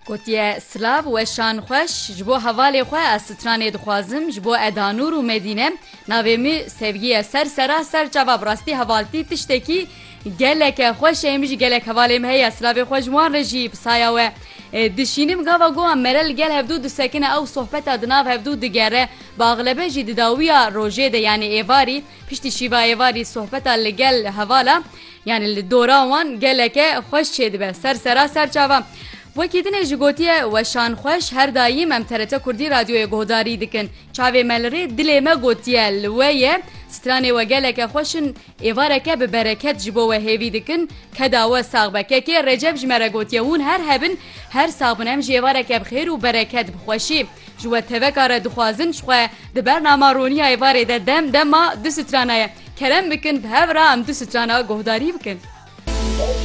Gotiye Slav ve şanxweş ji bo hevalê xwe ez stranê dixwazim ji bo Edanur û Medîne navê me Sevgiye ser çava bi rastî hevaltî tiştekî geleke xweş ê min jî gelek hevalê me heye Slavê xwe ji wan re jî pisaya we dişînim gava gohan mere li gel hevdû disekine ew sohbeta di nav hevdû digere baxlebe jî di dawiya rojê de yani êvarî piştî şîva êvarî sohbeta li gel hevala yani li dora wan geleke xweş çê dibe ser çava Wekî dinê ji gotiye weşanxweş her daîm em TRT Kurdî radyoya guhdarî dikin. Çavê me li rê dilê me gotiye li we ye stranê we geleke xweşin êvareke bi bereket ji bo we hêvî dikin keda we saxbekekê Recep ji me re gotiye hûn her hebin her saxbin em ji êvareke bi xêr û bereket bi xweşî ji we teveka re dixwazin ji xwe di ber namaroniya êvarê de dema du strana ye kerem bikin bi hev re em du strana guhdarî bikin.